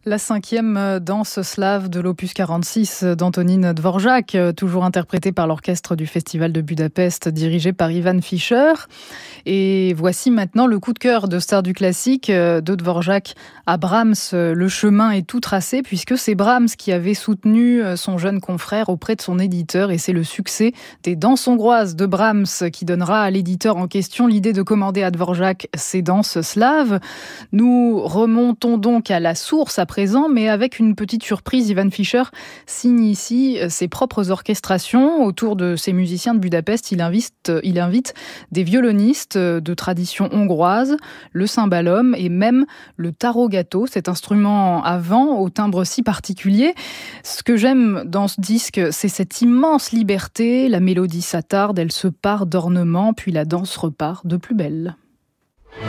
La 5e danse slave de l'opus 46 d'Antonín Dvořák, toujours interprétée par l'orchestre du Festival de Budapest, dirigé par Ivan Fischer. Et voici maintenant le coup de cœur de star du classique de Dvořák à Brahms. Le chemin est tout tracé puisque c'est Brahms qui avait soutenu son jeune confrère auprès de son éditeur, et c'est le succès des danses hongroises de Brahms qui donnera à l'éditeur en question l'idée de commander à Dvořák ces danses slaves. Nous remontons donc à la source à présent, mais avec une petite surprise. Ivan Fischer signe ici ses propres orchestrations. Autour de ces musiciens de Budapest, il invite des violonistes de tradition hongroise, le cymbalum et même le tarogato, cet instrument à vent au timbre si particulier. Ce que j'aime dans ce disque, c'est cette immense liberté. La mélodie s'attarde, elle se part d'ornements, puis la danse repart de plus belle.